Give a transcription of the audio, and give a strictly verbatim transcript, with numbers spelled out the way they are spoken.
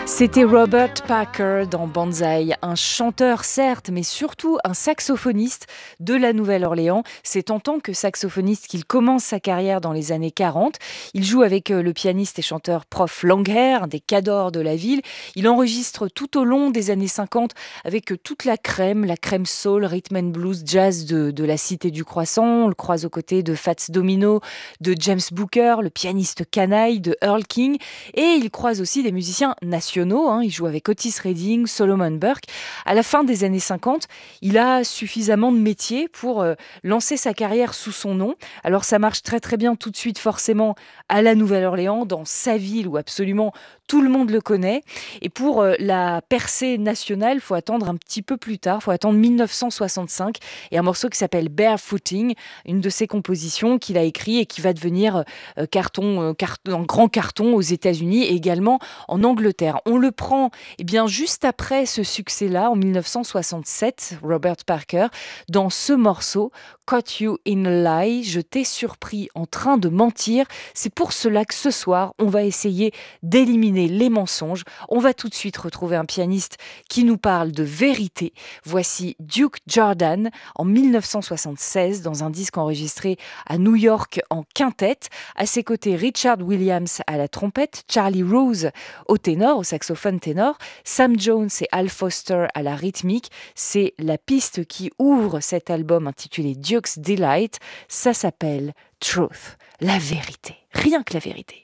C'était Robert Parker dans Banzai, un chanteur certes, mais surtout un saxophoniste de la Nouvelle-Orléans. C'est en tant que saxophoniste qu'il commence sa carrière dans les années quarante. Il joue avec le pianiste et chanteur Prof Longhair, un des cadors de la ville. Il enregistre tout au long des années cinquante avec toute la crème, la crème soul, rhythm and blues, jazz de, de la Cité du Croissant. On le croise aux côtés de Fats Domino, de James Booker, le pianiste canaille de Earl King. Et il croise aussi des musiciens nationaux. Hein, il joue avec Otis Redding, Solomon Burke. À la fin des années cinquante, il a suffisamment de métier pour euh, lancer sa carrière sous son nom. Alors ça marche très très bien tout de suite forcément à la Nouvelle-Orléans, dans sa ville où absolument tout le monde le connaît. Et pour euh, la percée nationale, il faut attendre un petit peu plus tard, il faut attendre mille neuf cent soixante-cinq et un morceau qui s'appelle Barefooting, une de ses compositions qu'il a écrit et qui va devenir euh, carton, euh, carton, un grand carton aux États-Unis et également en Angleterre. On le prend eh bien, juste après ce succès-là, en mille neuf cent soixante-sept, Robert Parker, dans ce morceau, Caught You in a Lie, je t'ai surpris en train de mentir. C'est pour cela que ce soir, on va essayer d'éliminer les mensonges. On va tout de suite retrouver un pianiste qui nous parle de vérité. Voici Duke Jordan en mille neuf cent soixante-seize dans un disque enregistré à New York en quintette. À ses côtés, Richard Williams à la trompette, Charlie Rose au ténor, au saxophone ténor, Sam Jones et Al Foster à la rythmique. C'est la piste qui ouvre cet album intitulé Duke's Delight. Ça s'appelle Truth, la vérité, rien que la vérité.